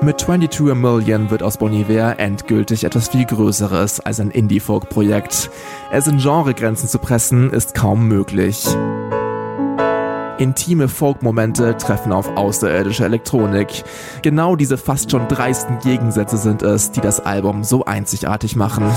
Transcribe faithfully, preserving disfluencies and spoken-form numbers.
Mit zweiundzwanzig a Million wird aus Bon Iver endgültig etwas viel Größeres als ein Indie-Folk-Projekt. Es in Genregrenzen zu pressen, ist kaum möglich. Intime Folk-Momente treffen auf außerirdische Elektronik. Genau diese fast schon dreisten Gegensätze sind es, die das Album so einzigartig machen.